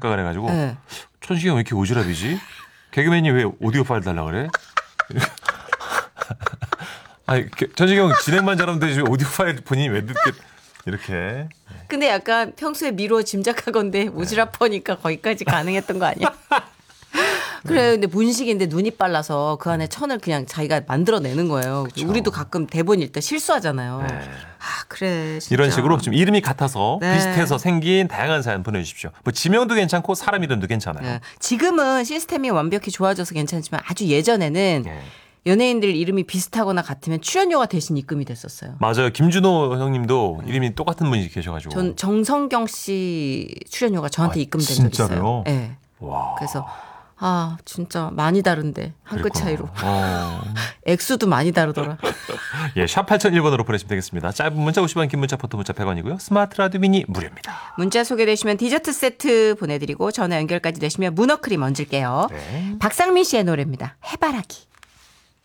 작가가 해가지고 네. 천식이 형 왜 이렇게 오지랖이지? 개그맨이 왜 오디오 파일 달라 그래? 아니 천식이 형 진행만 잘하면 되지 오디오 파일 본인이 왜 듣게 이렇게. 근데 약간 평소에 미루어 짐작하건데 오지랖퍼니까 거기까지 가능했던 거 아니야? 그래요. 근데 문식인데 눈이 빨라서 그 안에 천을 그냥 자기가 만들어내는 거예요. 그쵸. 우리도 가끔 대본 읽을 때 실수하잖아요. 네. 아 그래. 진짜. 이런 식으로 좀 이름이 같아서 네. 비슷해서 생긴 다양한 사연 보내주십시오. 뭐 지명도 괜찮고 사람 이름도 괜찮아요. 네. 지금은 시스템이 완벽히 좋아져서 괜찮지만 아주 예전에는 네. 연예인들 이름이 비슷하거나 같으면 출연료가 대신 입금이 됐었어요. 맞아요. 김준호 형님도 이름이 똑같은 분이 계셔가지고. 전 정성경 씨 출연료가 저한테 아, 입금된 적 있어요. 진짜로요? 네. 와. 그래서 아 진짜 많이 다른데 한 끗 차이로. 어. 액수도 많이 다르더라. 예, 샵 8001번으로 보내시면 되겠습니다. 짧은 문자 50원, 긴 문자 포토 문자 100원이고요. 스마트 라디오 미니 무료입니다. 문자 소개되시면 디저트 세트 보내드리고 전화 연결까지 되시면 문어크림 얹을게요. 네. 박상민 씨의 노래입니다. 해바라기.